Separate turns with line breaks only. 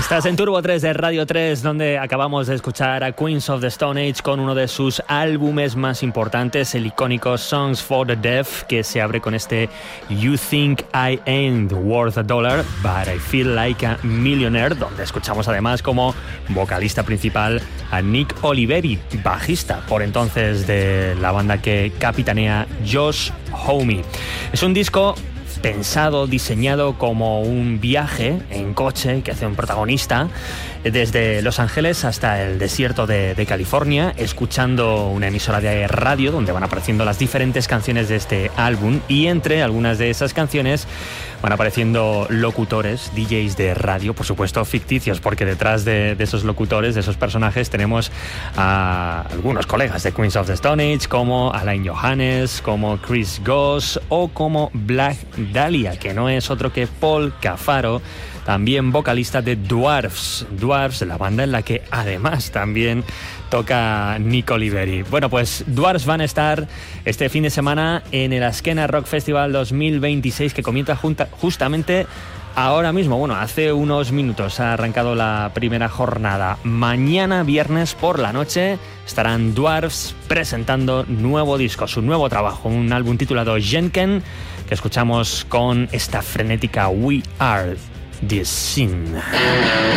Estás en Turbo 3 de Radio 3, donde acabamos de escuchar a Queens of the Stone Age con uno de sus álbumes más importantes, el icónico Songs for the Deaf, que se abre con este You Think I Ain't Worth a Dollar, But I Feel Like a Millionaire, donde escuchamos además como vocalista principal a Nick Oliveri, bajista por entonces de la banda que capitanea Josh Homme. Es un disco pensado, diseñado como un viaje en coche que hace un protagonista desde Los Ángeles hasta el desierto de California, escuchando una emisora de radio donde van apareciendo las diferentes canciones de este álbum, y entre algunas de esas canciones van apareciendo locutores, DJs de radio, por supuesto ficticios, porque detrás de esos locutores, de esos personajes, tenemos a algunos colegas de Queens of the Stone Age, como Alain Johannes, como Chris Goss o como Black Dahlia, que no es otro que Paul Cafaro, también vocalista de Dwarfs, la banda en la que además también toca Nick Oliveri. Bueno, pues Dwarfs van a estar este fin de semana en el Askena Rock Festival 2026, que comienza justamente ahora mismo. Bueno, hace unos minutos ha arrancado la primera jornada. Mañana, viernes por la noche, estarán Dwarfs presentando nuevo disco, su nuevo trabajo, un álbum titulado Jenken, que escuchamos con esta frenética We Are the Scene.